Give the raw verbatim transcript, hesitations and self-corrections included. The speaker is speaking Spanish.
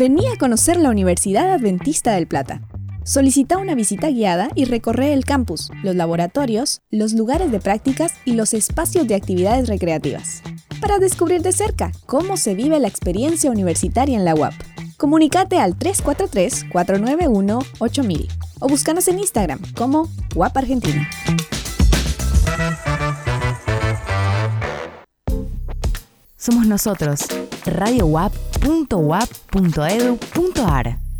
Vení a conocer la Universidad Adventista del Plata. Solicita una visita guiada y recorre el campus, los laboratorios, los lugares de prácticas y los espacios de actividades recreativas, para descubrir de cerca cómo se vive la experiencia universitaria en la U A P. Comunícate al tres cuatro tres, cuatro nueve uno, ocho mil o búscanos en Instagram como U A P Argentina. Somos nosotros, radio u a p punto u a p punto e d u punto a r.